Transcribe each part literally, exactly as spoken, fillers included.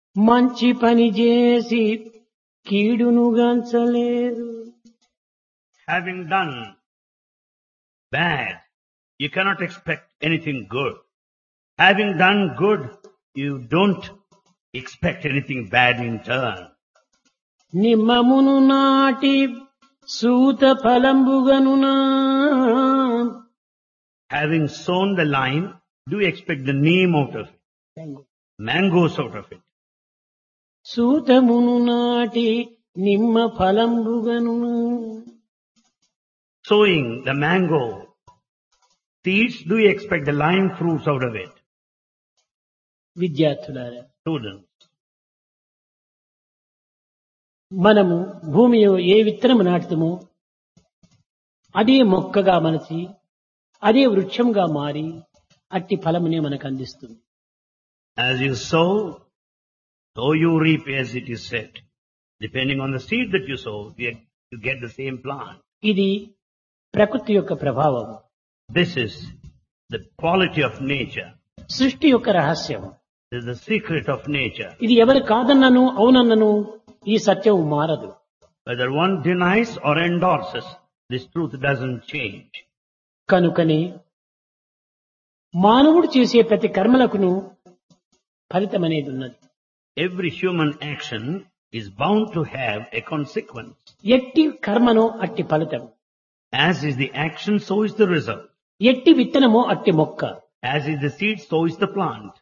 మంచి పని చేసి కీడును గంచలేరు. Having done bad, you cannot expect anything good. Having done good, you don't expect anything bad in turn. నిమ్మమును నాటి సూత ఫలంబుగనునా. Having sown the lime, do you expect the neem out of it? Mangoes out of it? సూతమును నాటి నిమ్మ ఫలంబుగనునా. Sowing the mango seeds, do you expect the lime fruits out of it? విద్యార్థులారా, Students, మనము భూమిలో ఏ విత్తనము నాటుతామో అదే మొక్కగా మనసి అదే వృక్షంగా మారి అట్టి ఫలమునే మనకు అందిస్తుంది. as you sow, so you reap, as it is said. Depending on the seed that you sow, you you get the same plant. ఇది ప్రకృతి యొక్క ప్రభావం, This is the quality of nature. సృష్టి యొక్క రహస్యం. This is the secret of nature. ఇది ఎవరు కాదన్నను అవునన్నను ఈ సత్యం మారదు. Whether one denies or endorses, this truth doesn't change. కనుకనే మానవుడు చేసే ప్రతి కర్మలకును ఫలితం అనేది ఉన్నది. Every human action is bound to have a consequence. ఎట్టి కర్మనో అట్టి ఫలితం, As is the action, so is the result. ఎట్టి విత్తనమో అట్టి మొక్క. As is the seed, so is the plant.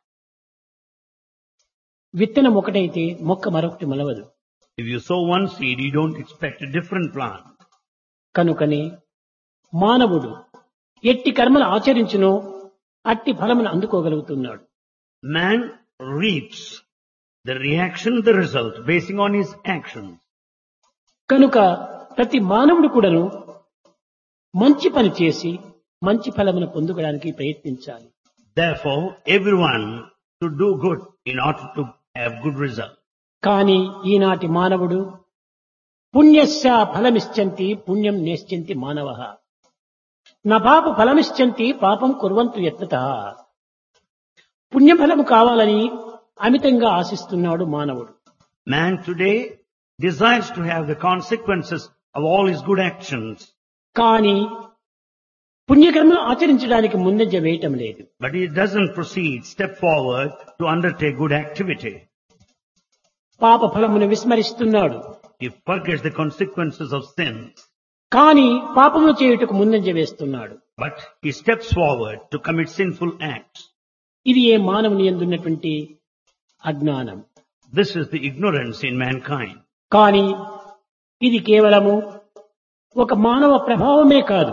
విత్తనం ఒకటైతే మొక్క మరొకటి మొలవదు. If you sow one seed, you don't expect a different plant. కనుకనే మానవుడు ఎట్టి కర్మలు ఆచరించునో అట్టి ఫలమును అందుకోగలుగుతున్నాడు. Man reaps the reaction, the result, basing on his actions. కనుక ప్రతి మానవుడు కూడాను మంచి పని చేసి మంచి ఫలమును పొందుకోవడానికి ప్రయత్నించాలి. Therefore, everyone should do good in order to have good result. కానీ ఈనాటి మానవుడు పుణ్యస్య ఫలమిశ్చంతి పుణ్యం నేశ్చంతి మానవః నా పాప ఫలమిశ్చంతి పాపం కుర్వంతు యత్నతః. పుణ్యఫలము కావాలని అమితంగా ఆశిస్తున్నాడు మానవుడు. Man today desires to have the consequences of all his good actions, కానీ పుణ్యకర్మలు ఆచరించడానికి ముందంజ వేయటం లేదు. but he doesn't proceed, step forward to undertake good activity. పాప ఫలమును విస్మరిస్తున్నాడు. He forgets the consequences of sins, కానీ పాపములు చేయుటకు ముందంజ వేస్తున్నాడు. but he steps forward to commit sinful acts. ఇది ఏ మానవుని యందున్నటువంటి అజ్ఞానం. This is the ignorance in mankind. కానీ ఇది కేవలము ఒక మానవ ప్రభావమే కాదు,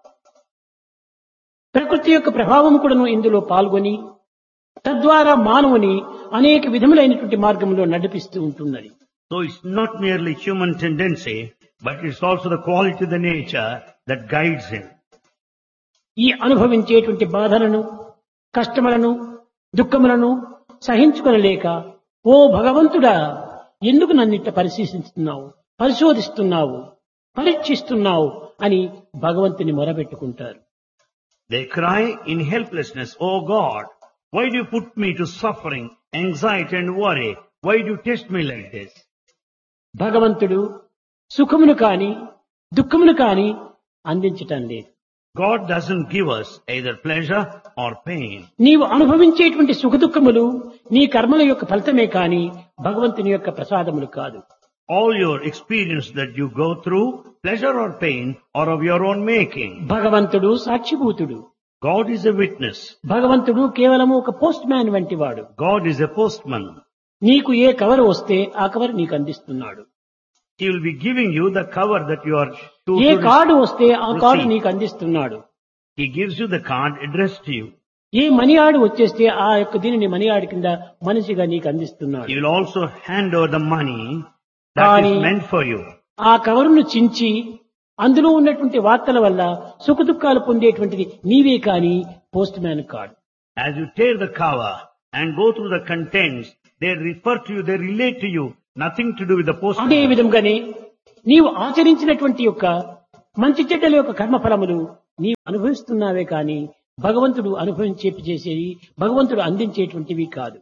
ప్రకృతి యొక్క ప్రభావం కూడాను ఇందులో పాల్గొని తద్వారా మానవుని అనేక విధములైనటువంటి మార్గంలో నడిపిస్తూ ఉంటున్నది. So it's not merely human tendency, but it's also the quality of the nature that guides him. ఈ అనుభవించేటువంటి బాధలను, కష్టములను, దుఃఖములను సహించుకొనలేక ఓ భగవంతుడా ఎందుకు నన్నిట్ట పరిశీలిస్తున్నావు, పరిశోధిస్తున్నావు, పరీక్షిస్తున్నావు అని భగవంతుని మొరబెట్టుకుంటారు. They cry in helplessness, "Oh God, why do you put me to suffering, anxiety and worry? Why do you test me like this?" భగవంతుడు సుఖమును కాని దుఃఖమును కాని అందించటం లేదు. God doesn't give us either pleasure or pain. నీవు అనుభవించేటువంటి సుఖ దుఃఖములు నీ కర్మల యొక్క ఫలితమే కాని భగవంతుని యొక్క ప్రసాదములు కాదు. All your experience that you go through, pleasure or pain, are of your own making. భగవంతుడు సాక్షిభూతుడు. God is a witness. భగవంతుడు కేవలము ఒక పోస్ట్ మ్యాన్ వంటి వాడు. God is a postman. నీకు ఏ కవర్ వస్తే ఆ కవర్ నీకు అందిస్తున్నాడు. He will be giving you the cover that you are to A to card వస్తే ఆ కార్డు receive. నీకు అందిస్తున్నాడు. He gives you the card addressed to you. A money ఆడు వచ్చేస్తే ఆ యొక్క దీనిని మనీ ఆడు కింద మనిషిగా నీకు అందిస్తున్నాడు. He will also hand over the money that Kani- is meant for you. ఆ కవరును చించి అందులో ఉన్నటువంటి వార్తల వల్ల సుఖ దుఃఖాలు పొందేటువంటిది నీవే కాని పోస్ట్ మ్యాన్ కాదు. As you tear the cover and go through the contents, they refer to you, they relate to you, nothing to do with the postman. అదే విధంగానే నీవు ఆచరించినటువంటి యొక్క మంచి చెడ్డల యొక్క కర్మఫలములు నీవు అనుభవిస్తున్నావే కాని భగవంతుడు అనుభవించేపి చేసేవి, భగవంతుడు అందించేటువంటివి కాదు.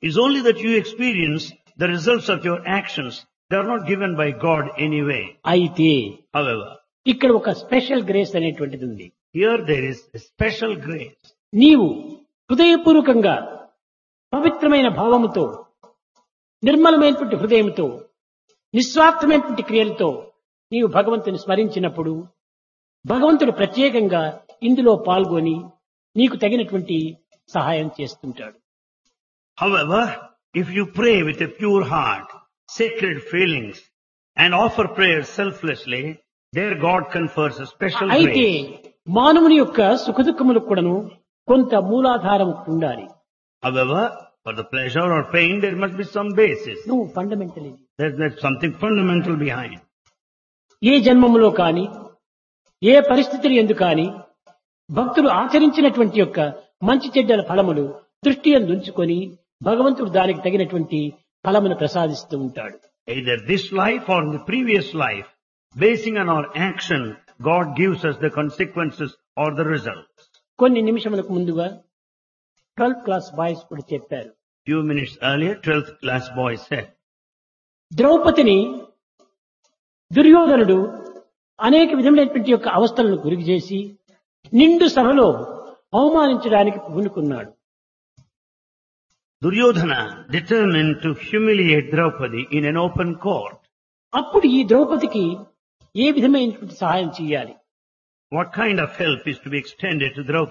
It's only that you experience the results of your actions. They are not given by God anyway. అయితే However, ఇక్కడ ఒక స్పెషల్ గ్రేస్ అనేటువంటిది ఉంది. here there is a special grace. నీవు హృదయపూర్వకంగా పవిత్రమైన భావముతో నిర్మలమైనటువంటి హృదయంతో నిస్వార్థమైనటువంటి క్రియలతో నీవు భగవంతుని స్మరించినప్పుడు భగవంతుడు ప్రత్యేకంగా ఇందులో పాల్గొని నీకు తగినటువంటి సహాయం చేస్తుంటాడు. However, if you pray with a pure heart, sacred feelings, and offer prayers selflessly, there God confers a special అయితే grace. మానవుని యొక్క సుఖదుఖములకు కూడాను కొంత మూలాధారం ఉండాలి. However, for the pleasure or pain, there must be some basis. నువ్వు fundamental There's, there's something fundamental behind. ఏ జన్మములో కాని ఏ పరిస్థితులు ఎందు కాని భక్తులు ఆచరించినటువంటి యొక్క మంచి చెడ్డల ఫలములు దృష్టి యందు ఉంచుకొని భగవంతుడు దానికి తగినటువంటి ఫలమును ప్రసాదిస్తూ ఉంటాడు. Either this life or in the previous life, basing on our action, God gives us the consequences or the results. కొన్ని నిమిషములకు ముందుగా ట్వెల్త్ క్లాస్ బాయ్స్ కూడా చెప్పారు. Few minutes earlier, twelfth class boy said, ద్రౌపదిని దుర్యోధనుడు అనేక విధములైనటువంటి యొక్క అవస్థలను గురి చేసి నిండు సభలో అవమానించడానికి పూనుకున్నాడు. Duryodhana determined to humiliate Draupadi in an open court. అప్పుడు ఈ ద్రౌపదికి ఏ విధమైనటువంటి సహాయం చేయాలి? What kind of help is to be extended to Draupadi?